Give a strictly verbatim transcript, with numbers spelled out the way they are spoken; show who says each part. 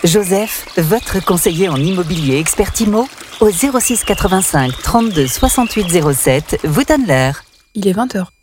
Speaker 1: Joseph, votre conseiller en immobilier expert IMO, au zéro six quatre-vingt-cinq trente-deux soixante-huit zéro sept, vous donne l'heure.
Speaker 2: Il est vingt heures.